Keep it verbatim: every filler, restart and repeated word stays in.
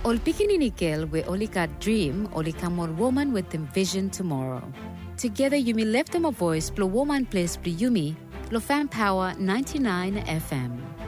Ol pikininikel we olika dream olika more woman with them vision tomorrow. Together you may lift them a voice, blow woman place, blow yumi, lo fan power ninety-nine F M.